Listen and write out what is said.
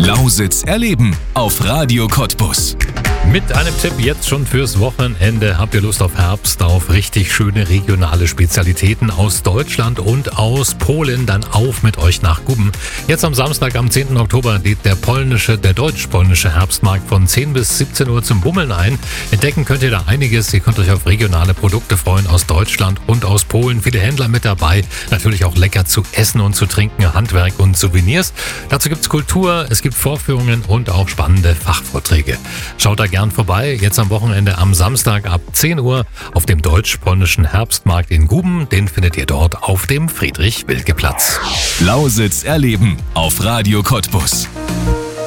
Lausitz erleben auf Radio Cottbus. Mit einem Tipp jetzt schon fürs Wochenende. Habt ihr Lust auf Herbst, auf richtig schöne regionale Spezialitäten aus Deutschland und aus Polen? Dann auf mit euch nach Guben. Jetzt am Samstag, am 10. Oktober, lädt der deutsch-polnische Herbstmarkt von 10 bis 17 Uhr zum Bummeln ein. Entdecken könnt ihr da einiges. Ihr könnt euch auf regionale Produkte freuen aus Deutschland und aus Polen. Viele Händler mit dabei. Natürlich auch lecker zu essen und zu trinken, Handwerk und Souvenirs. Dazu gibt's Kultur, es gibt Vorführungen und auch spannende Fachvorträge. Schaut da gern vorbei, jetzt am Wochenende am Samstag ab 10 Uhr auf dem deutsch-polnischen Herbstmarkt in Guben. Den findet ihr dort auf dem Friedrich-Wilke-Platz. Lausitz erleben auf Radio Cottbus.